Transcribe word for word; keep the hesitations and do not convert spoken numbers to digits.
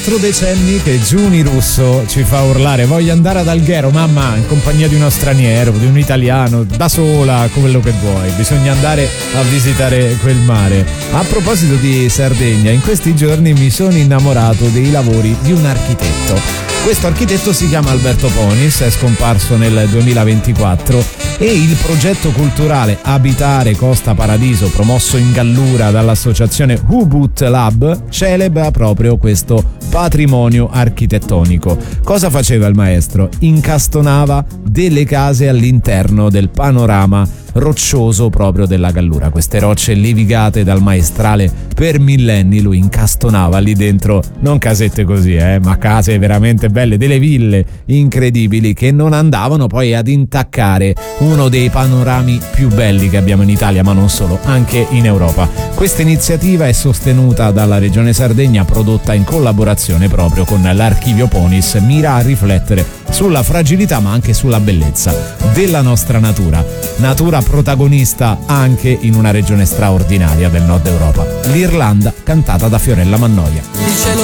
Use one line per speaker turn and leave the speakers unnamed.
decenni che Giuni Russo ci fa urlare: voglio andare ad Alghero, mamma, in compagnia di uno straniero, di un italiano, da sola, quello che vuoi, bisogna andare a visitare quel mare. A proposito di Sardegna, in questi giorni mi sono innamorato dei lavori di un architetto. Questo architetto si chiama Alberto Ponis, è scomparso nel duemilaventiquattro e il progetto culturale Abitare Costa Paradiso, promosso in Gallura dall'associazione Ubud Lab, celebra proprio questo patrimonio architettonico. Cosa faceva il maestro? Incastonava delle case all'interno del panorama roccioso proprio della Gallura. Queste rocce levigate dal maestrale per millenni, lui incastonava lì dentro, non casette così, eh, ma case veramente belle, delle ville incredibili che non andavano poi ad intaccare uno dei panorami più belli che abbiamo in Italia, ma non solo, anche in Europa. Questa iniziativa è sostenuta dalla Regione Sardegna, prodotta in collaborazione proprio con l'Archivio Ponis, mira a riflettere sulla fragilità ma anche sulla bellezza della nostra natura, natura protagonista anche in una regione straordinaria del nord Europa, l'Irlanda, cantata da Fiorella Mannoia.